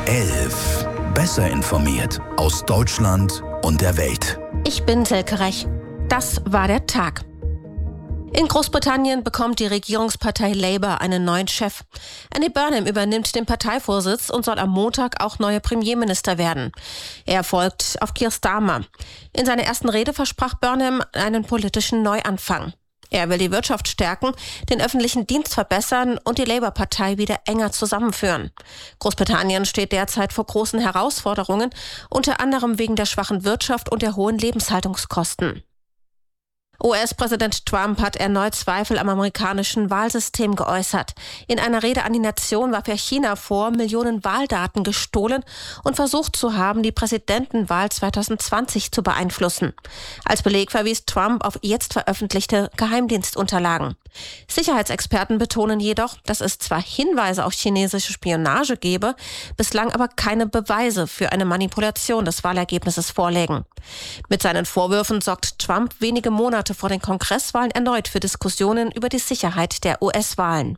11. Besser informiert aus Deutschland und der Welt. Ich bin Silke Rech. Das war der Tag. In Großbritannien bekommt die Regierungspartei Labour einen neuen Chef. Andy Burnham übernimmt den Parteivorsitz und soll am Montag auch neuer Premierminister werden. Er folgt auf Keir Starmer. In seiner ersten Rede versprach Burnham einen politischen Neuanfang. Er will die Wirtschaft stärken, den öffentlichen Dienst verbessern und die Labour-Partei wieder enger zusammenführen. Großbritannien steht derzeit vor großen Herausforderungen, unter anderem wegen der schwachen Wirtschaft und der hohen Lebenshaltungskosten. US-Präsident Trump hat erneut Zweifel am amerikanischen Wahlsystem geäußert. In einer Rede an die Nation warf er China vor, Millionen Wahldaten gestohlen und versucht zu haben, die Präsidentenwahl 2020 zu beeinflussen. Als Beleg verwies Trump auf jetzt veröffentlichte Geheimdienstunterlagen. Sicherheitsexperten betonen jedoch, dass es zwar Hinweise auf chinesische Spionage gebe, bislang aber keine Beweise für eine Manipulation des Wahlergebnisses vorlägen. Mit seinen Vorwürfen sorgt Trump wenige Monate vor den Kongresswahlen erneut für Diskussionen über die Sicherheit der US-Wahlen.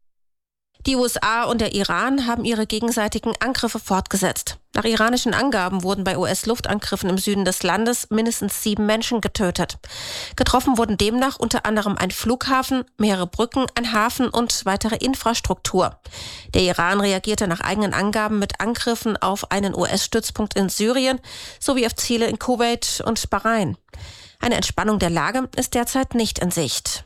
Die USA und der Iran haben ihre gegenseitigen Angriffe fortgesetzt. Nach iranischen Angaben wurden bei US-Luftangriffen im Süden des Landes mindestens 7 Menschen getötet. Getroffen wurden demnach unter anderem ein Flughafen, mehrere Brücken, ein Hafen und weitere Infrastruktur. Der Iran reagierte nach eigenen Angaben mit Angriffen auf einen US-Stützpunkt in Syrien sowie auf Ziele in Kuwait und Bahrain. Eine Entspannung der Lage ist derzeit nicht in Sicht.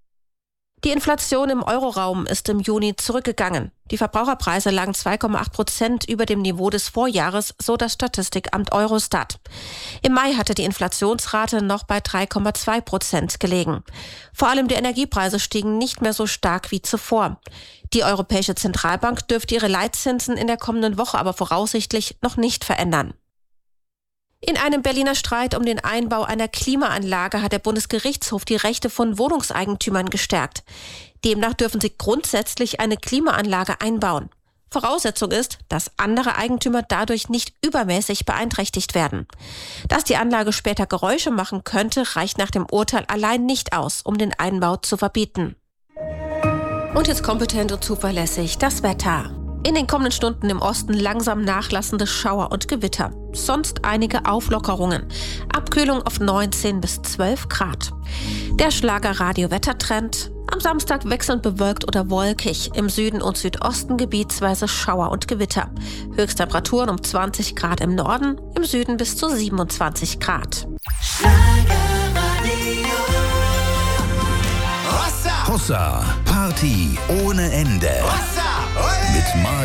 Die Inflation im Euroraum ist im Juni zurückgegangen. Die Verbraucherpreise lagen 2,8% über dem Niveau des Vorjahres, so das Statistikamt Eurostat. Im Mai hatte die Inflationsrate noch bei 3,2% gelegen. Vor allem die Energiepreise stiegen nicht mehr so stark wie zuvor. Die Europäische Zentralbank dürfte ihre Leitzinsen in der kommenden Woche aber voraussichtlich noch nicht verändern. In einem Berliner Streit um den Einbau einer Klimaanlage hat der Bundesgerichtshof die Rechte von Wohnungseigentümern gestärkt. Demnach dürfen sie grundsätzlich eine Klimaanlage einbauen. Voraussetzung ist, dass andere Eigentümer dadurch nicht übermäßig beeinträchtigt werden. Dass die Anlage später Geräusche machen könnte, reicht nach dem Urteil allein nicht aus, um den Einbau zu verbieten. Und jetzt kompetent und zuverlässig das Wetter. In den kommenden Stunden im Osten langsam nachlassende Schauer und Gewitter. Sonst einige Auflockerungen. Abkühlung auf 19 bis 12 Grad. Der Schlager-Radio-Wettertrend. Am Samstag wechselnd bewölkt oder wolkig. Im Süden und Südosten gebietsweise Schauer und Gewitter. Höchsttemperaturen um 20 Grad im Norden, im Süden bis zu 27 Grad. Hossa, Party ohne Ende. Mit